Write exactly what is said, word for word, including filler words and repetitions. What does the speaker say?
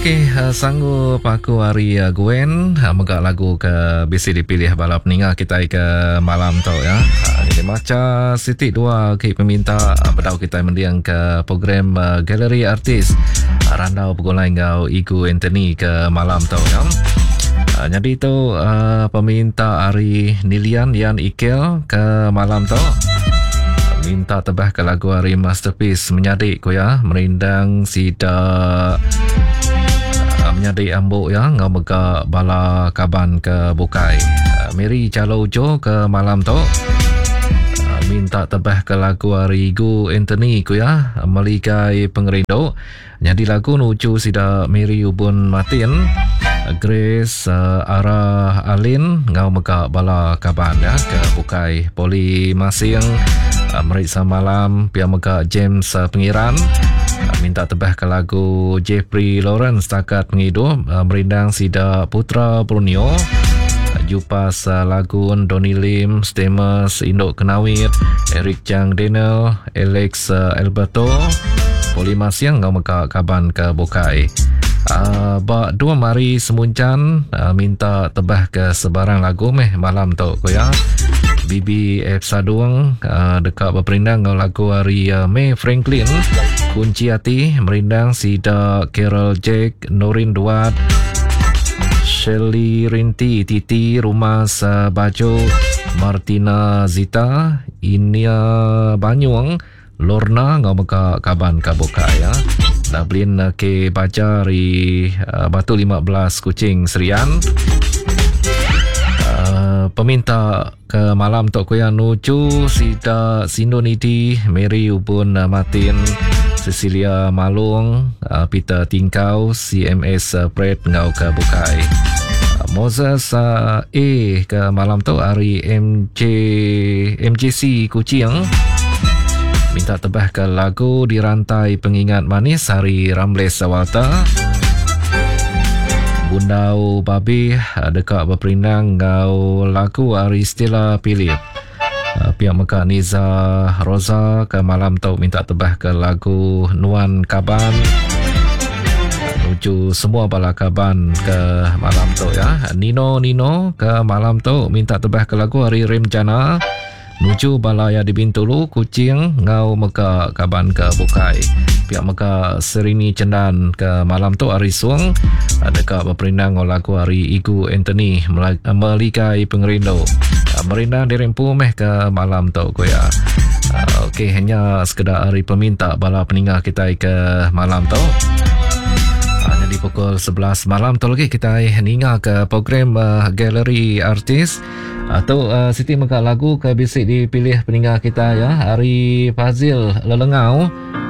Okey, uh, sanggup aku hari uh, Gwen uh, megak lagu ke bisi dipilih bala peninga kita ke malam tu ya. Uh, jadi macam Siti dua ke peminta uh, bedau kita mendiang ke program uh, Galeri Artis uh, randau pukul lain kau Igu Anthony ke malam tu ya. Uh, jadi tu uh, peminta hari Nilian Yan Ikel ke malam tu. Minta tebah ke lagu hari Masterpiece menyadik ko ya, merindang sida uh, menyadik ambuk ya, ngau mega bala kaban ke bukai. Uh, Mary Calo Jo ke malam tu. Uh, minta tebah ke lagu hari Igu Anthony ko ya, meligai pengerindo. Jadi lagu nuju sida Mary Ubun Martin. Grace uh, Arah Alin ngau mega bala kaban ya ke bukai Poli Masing. Uh, Meriksa Malam pihak mega James uh, Pengiran uh, minta tebah ke lagu Jeffrey Lawrence takat pengidup uh, merindang sida Putra Brunio uh, jupas uh, lagu Donny Lim Stemus Induk Kenawit Eric Chang Daniel Alex uh, Alberto Poli Masiang ngau mega kaban ke bukai. Uh, bak dua mari semuncan uh, minta tebah ke sebarang lagu meh malam tu ko ya. Bibi F Saduang uh, dekat berperindang ngau lagu hari uh, May Franklin Kunci Hati merindang sida Carol Jack Norin Duat Shelly Rinti Titi Rumas uh, Bajo Martina Zita Inia Banyuang Lorna ngau meka kaban kabuka ya. Dablin uh, ke baca ri uh, Batu lima belas Kucing Serian. Uh, peminta ke malam tok kuya nuju sida Sindoniti Mary Ubun uh, Martin Cecilia Malung uh, Peter Tingkau C M S uh, Pret ngau ke bukai. uh, Moses uh, A ke malam tu hari M J M J C Kucing minta tebah ke lagu Dirantai Pengingat Manis hari Ramles Sawalta. Bundau Babi dekat berperindang ngau lagu hari Stella Philip. Uh, pihak Mekah Niza Roza ke malam tu minta tebah ke lagu Nuan Kaban. Nuju semua bala kaban ke malam tu ya. Nino Nino ke malam tu minta tebah ke lagu hari Remjana. Nuju balaya di Bintulu Kucing ngau meka kaban ke bukai. Pihak meka Serini Cendan ke malam tu hari Suang dekat berperindang ngau lagu hari Igu Anthony meligai pengerindo. Merindang dirempu meh ke malam tu ko ya. Okey, hanya sekedar hari peminta bala peninggal kita ke malam tu. Jadi pukul sebelas malam tu lagi kita ninga ke program uh, Galeri Artis atau uh, Siti meka lagu ke bisik dipilih peninggal kita ya. Hari Fazil Lelengau